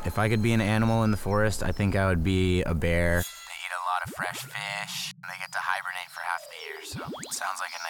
If I could be an animal in the forest, I think I would be a bear. They eat a lot of fresh fish, and they get to hibernate for half the year, so it sounds like a